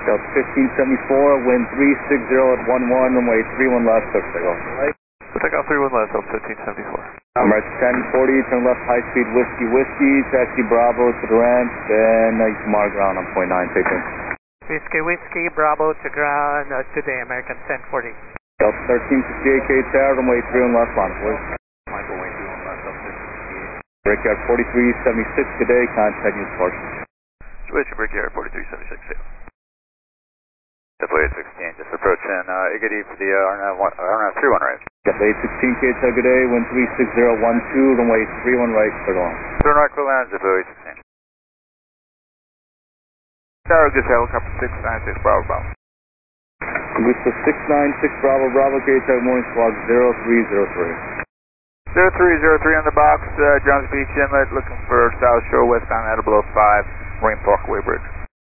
Delta 1574, wind 360 at 11, runway 31 left, clear for takeoff. So takeoff 31 left, Delta 1574. Emirates 1040, turn left, high speed, whiskey, taxi Bravo to the ramp, and tomorrow ground on point 9, take care. Whiskey, Bravo to ground, today, American 1040. Delta 1368, K Tower, runway 31 left, line please. Michael Wayne 31 left, Delta 1368. Brickyard 4376 today, contact news departure. Situation Brickyard 4376. Deploy 816, just approaching Iggy for the RNAV 31 right. Deploy 816, K Tower, good day, wind 36012, runway 31 right, clear to launch. 31 right, clear land, deploy 816. Tower, good helicopter 696, Bravo, Bravo. Augusta 696, Bravo, Bravo, K Tower, morning squad 0303. 0303 on the box, Jones Beach Inlet, looking for South Shore westbound at below 5, Marine Parkway Bridge.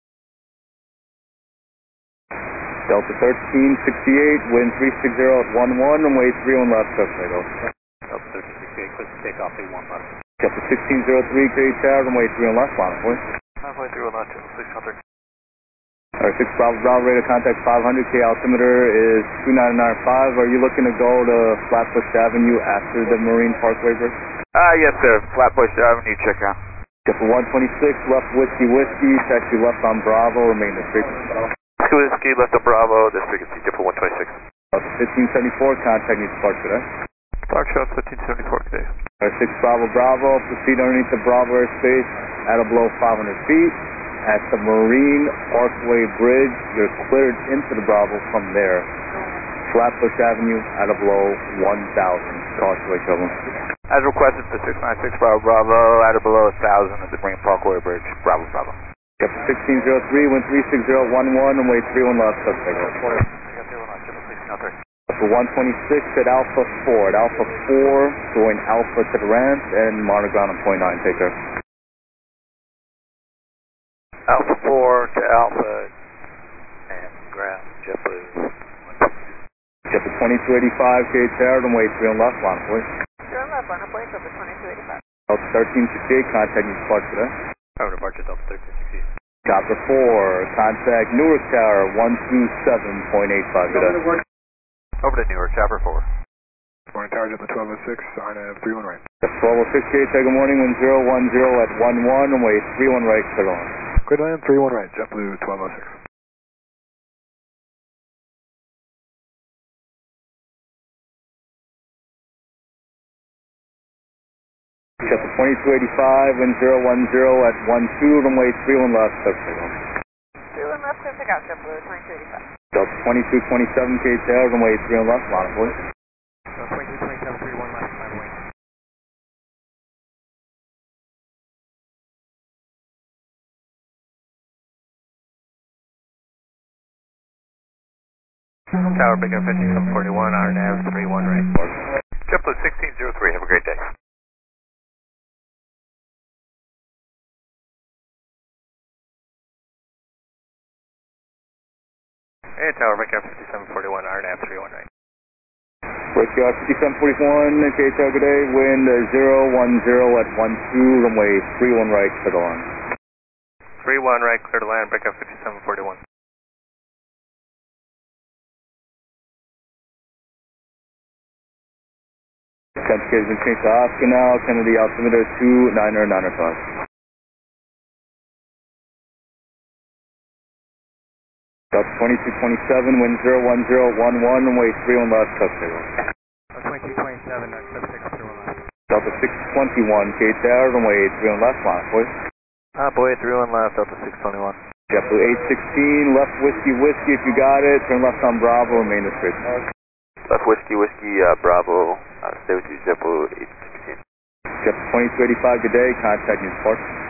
Delta 1368, wind 360 at 11, runway 31 left, clear for takeoff. Delta 1368, clear for takeoff 31 left. Delta 1603, K Tower, runway 31 left, line please. Runway 31 left, 600. Alright, 6 Bravo, Bravo, radar contact 500, K altimeter is 2995. Are you looking to go to Flatbush Avenue after the Marine Parkway Bridge? Yes sir, Flatbush Avenue, check out. Delta 126, left whiskey, taxi left on Bravo, remain the frequency. Whiskey, left on Bravo, this frequency, Delta 126. Delta 1574, contact news departure today. Park shot 1574 today. Alright, 6 Bravo, Bravo, proceed underneath the Bravo airspace at or below 500 feet. At the Marine Parkway Bridge, you're cleared into the Bravo from there. Flatbush Avenue at or below 1,000. Causeway trouble. As requested for 696 Bravo, Bravo, at or below 1,000 at the Marine Parkway Bridge, Bravo, Bravo. Yep, 1603, wind 36011, runway 31 left, suspect. I got 31 left, Delta 1603. For 126 at Alpha 4. At Alpha 4, join Alpha to the ramp and monitor ground on point 9, take care. Alpha 4 to Alpha and ground, JetBlue 122. JetBlue 2285, K Tower, runway 31 left, line please. 31 left, line please, over 2285. Delta 1368, contact news departure today. Over departure, Delta 1368. Copter 4, contact Newark Tower 127.85 today. Over to Newark, Chopper 4. Morning Tower, Delta 1206, RNAV 31 right. 1206, K Tower, good morning, wind 010 at 11, runway 31 right, clear to launch. Good land, 31 right, JetBlue 1206. Delta 2285, wind 010 at 12, runway 31 left, clear for takeoff. 31 left, clear for takeoff, JetBlue 2285. Delta 2227, K Tower, runway 31 left, line please. Delta 2227, 31 left, by the way. Tower, Big Up 5741, RNAV 31 right. JetBlue 1603, have a great day. Hey, Tower, Big Up 5741, RNAV 31 right. Brickyard 5741, K Tower, good day, wind 010 at 12, runway 31 right, clear to land. 31 right, clear to land, Big Up 5741. Temperature has been changed to Oscar now, Kennedy altimeter 29095. Delta 2227, wind 01011, runway 31 left, clear. 2227, that's 631 left. Delta 621, K Tower, runway 31 left, line please. Boy, 31 left, Delta 621. JetBlue 816, left whiskey, if you got it, turn left on Bravo, remain the straight. Left whiskey, Bravo, stay with you, JetBlue 816. JetBlue 2285, good day, contact news departure.